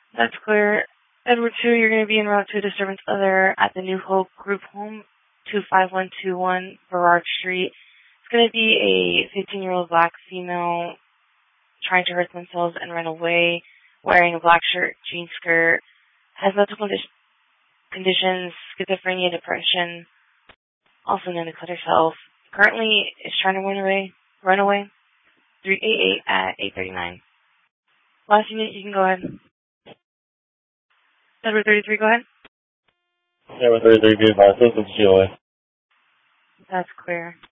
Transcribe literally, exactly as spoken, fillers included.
That's clear. Edward two, you're going to be en route to a disturbance other at the New Hope Group Home, two five one two one Burrard Street. It's going to be a fifteen-year-old black female trying to hurt themselves and run away, wearing a black shirt, jean skirt, has mental condi- conditions, schizophrenia, depression, also known to cut herself. Currently is trying to run away. Run away. three eight eight at eight thirty-nine. Last unit, you can go ahead. Edward thirty-three, go ahead. Edward thirty-three, be advised, this is G O A. That's clear.